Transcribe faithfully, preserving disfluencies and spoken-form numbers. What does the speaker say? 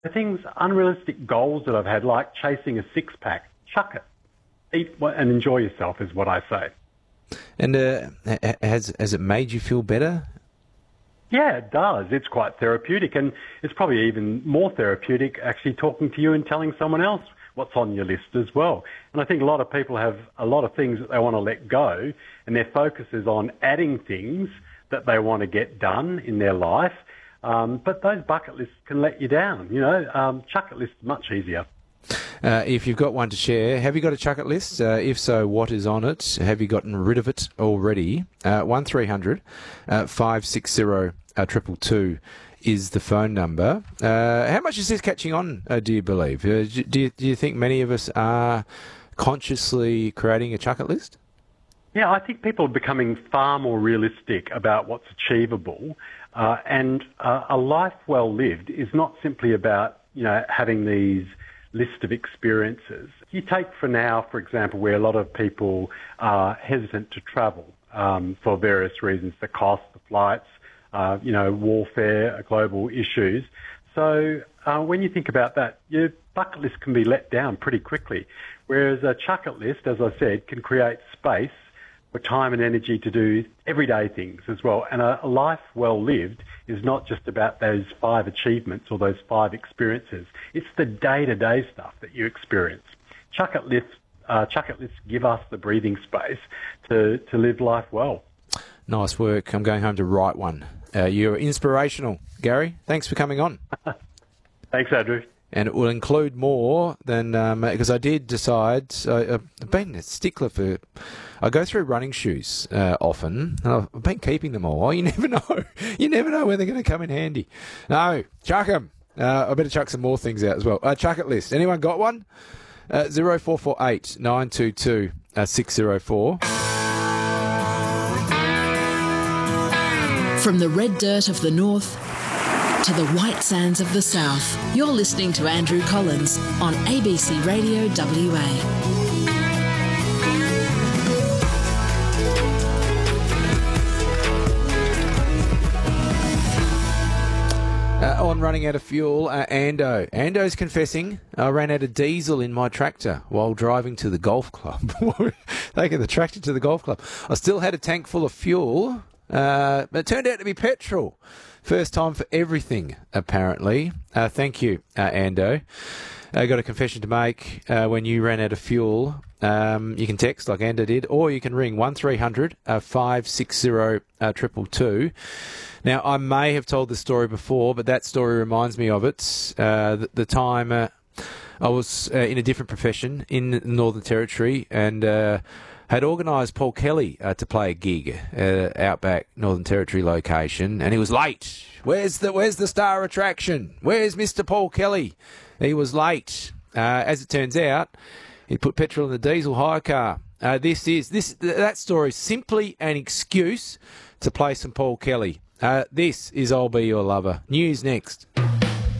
The things, unrealistic goals that I've had, like chasing a six-pack, chuck it. Eat and enjoy yourself is what I say. And uh, has has it made you feel better? Yeah, it does. It's quite therapeutic, and it's probably even more therapeutic actually talking to you and telling someone else what's on your list as well. And I think a lot of people have a lot of things that they want to let go, and their focus is on adding things that they want to get done in their life. Um, but those bucket lists can let you down. You know, um, chuck it list is much easier. Uh, if you've got one to share, have you got a chuck-it list? Uh, if so, what is on it? Have you gotten rid of it already? Uh, one three hundred five six zero two two is the phone number. Uh, how much is this catching on, uh, do you believe? Uh, do, you, do you think many of us are consciously creating a chuck-it list? Yeah, I think people are becoming far more realistic about what's achievable. Uh, and uh, a life well lived is not simply about, you know, having these list of experiences. You take for now, for example, where a lot of people are hesitant to travel um, for various reasons, the cost, the flights, uh, you know, warfare, global issues. So uh, when you think about that, your bucket list can be let down pretty quickly, whereas a chuck-it list, as I said, can create space for time and energy to do everyday things as well. And a, a life well lived is not just about those five achievements or those five experiences. It's the day-to-day stuff that you experience. Chuck-it lists, uh, chuck-it lists give us the breathing space to, to live life well. Nice work. I'm going home to write one. Uh, you're inspirational, Gary. Thanks for coming on. Thanks, Andrew. And it will include more than, because um, I did decide, I, I've been a stickler for, I go through running shoes uh, often, and I've been keeping them all. You never know. You never know when they're going to come in handy. No, chuck them. Uh, I better chuck some more things out as well. Uh, chuck it list. Anyone got one? Uh, zero four four eight nine two two six zero four. From the red dirt of the north to the white sands of the south, you're listening to Andrew Collins on A B C Radio W A. Uh, on running out of fuel, uh, Ando. Ando's confessing, I ran out of diesel in my tractor while driving to the golf club. Taking the tractor to the golf club. I still had a tank full of fuel, uh, but it turned out to be petrol. First time for everything, apparently. Uh, thank you, uh, Ando. I got a confession to make. Uh, when you ran out of fuel, um, you can text like Ando did, or you can ring one three hundred five six zero two two. Now, I may have told this story before, but that story reminds me of it. Uh, the, the time uh, I was uh, in a different profession in the Northern Territory and uh, had organised Paul Kelly uh, to play a gig uh, Outback Northern Territory location, and he was late. Where's the Where's the star attraction? Where's Mister Paul Kelly? He was late. Uh, as it turns out, he put petrol in the diesel hire car. Uh, this is this that story is simply an excuse to play some Paul Kelly. Uh, this is I'll Be Your Lover. News next.